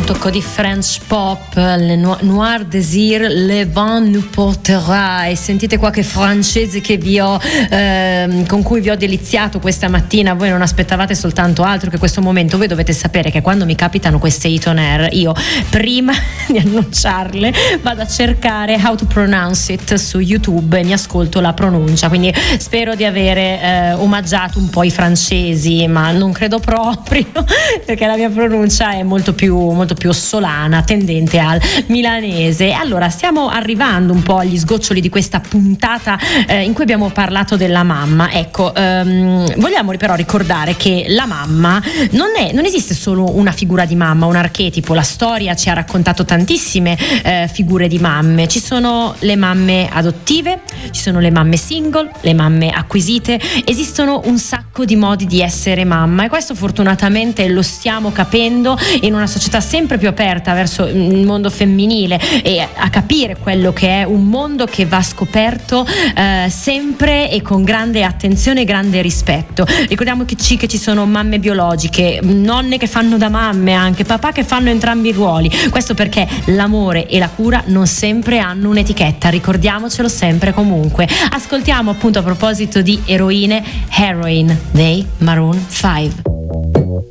tocco di French pop, le Noir Désir, Le Vent nous portera, e sentite qua che francese che vi ho con cui vi ho deliziato questa mattina. Voi non aspettavate soltanto altro che questo momento. Voi dovete sapere che quando mi capitano queste hit on air, io prima di annunciarle vado a cercare how to pronounce it su YouTube e mi ascolto la pronuncia, quindi spero di avere omaggiato un po' i francesi, ma non credo proprio, perché la mia pronuncia è molto più ossolana, tendente al milanese. Allora, stiamo arrivando un po' agli sgoccioli di questa puntata in cui abbiamo parlato della mamma. Ecco, vogliamo però ricordare che la mamma non esiste solo una figura di mamma, un archetipo. La storia ci ha raccontato tantissime figure di mamme. Ci sono le mamme adottive, ci sono le mamme single, le mamme acquisite. Esistono un sacco di modi di essere mamma, e questo fortunatamente lo stiamo capendo in una società sempre più aperta verso il mondo femminile, e a capire quello che è un mondo che va scoperto sempre e con grande attenzione e grande rispetto. Ricordiamoci che ci sono mamme biologiche, nonne che fanno da mamme, anche papà che fanno entrambi i ruoli. Questo perché l'amore e la cura non sempre hanno un'etichetta, ricordiamocelo sempre comunque. Ascoltiamo appunto, a proposito di eroine, Heroine dei Maroon 5.